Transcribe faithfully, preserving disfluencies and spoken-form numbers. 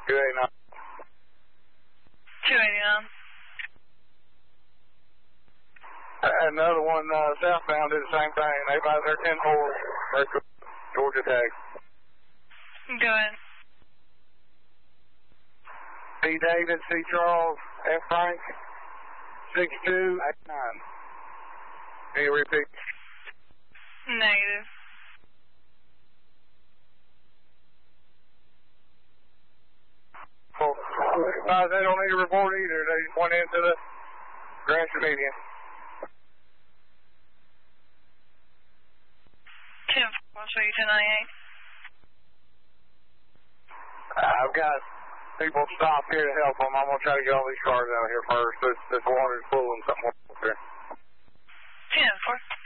two eighty-nine. two eighty-nine. Another one uh, southbound did the same thing. They about their ten four, Georgia Tech. Go ahead. C. David, C. Charles, F. Frank, six two eight nine. Can you repeat? Negative. Well, uh, they don't need a report either. They just went into the Grandson median. ten four, so you ten ninety-eight. I've got people stopped here to help them. I'm going to try to get all these cars out of here first. This, this water's pulling something up here. ten four.